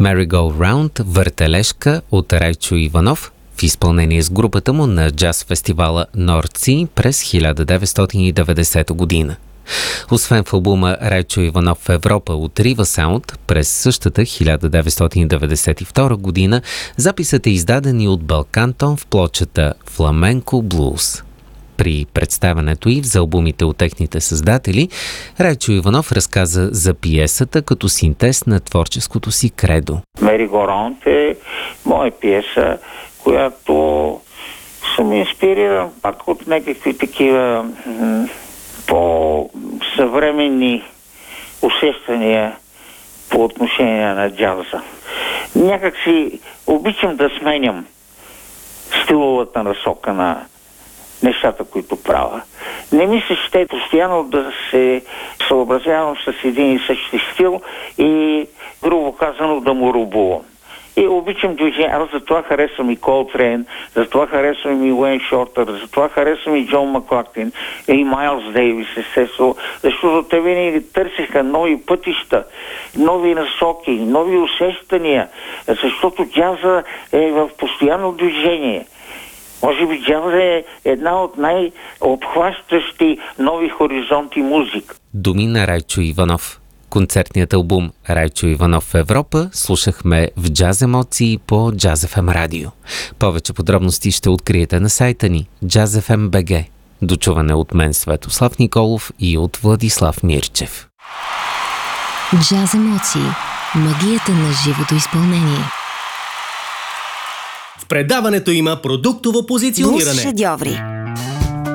Merry Go Round, Въртележка от Райчо Иванов в изпълнение с групата му на джаз фестивала Нордси през 1990 година. Освен в албума Райчо Иванов в Европа от Рива Саунд през същата 1992 година, записът е издаден и от Балкантон в плочата Фламенко Блуз. При представянето й за албумите от техните създатели, Райчо Иванов разказа за пиесата като синтез на творческото си кредо. Merry Go Round е моя пиеса, която съм инспириран пак от някакви такива по-съвременни усещания по отношение на джаза. Някак си обичам да сменям стиловата насока на нещата, които правя. Не ми се ще постоянно да се съобразявам с един и същи стил и, грубо казано, да му рубувам. И обичам движение. Аз затова харесвам и Колтрейн, затова харесвам и Уейн Шортър, затова харесвам и Джон Маклахлин, и Майлз Дейвис, естествено, защото те винаги търсиха нови пътища, нови насоки, нови усещания, защото джаза е в постоянно движение. Може би джаза е една от най-обхващащи нови хоризонти музика. Думи на Райчо Иванов. Концертният албум Райчо Иванов в Европа слушахме в Джаз Емоции по Jazz FM радио. Повече подробности ще откриете на сайта ни Jazz FM BG. Дочуване от мен Светослав Николов и от Владислав Мирчев. Джаз Емоции. Магията на живото изпълнение. В предаването има продуктово позициониране. Блуз шедьоври.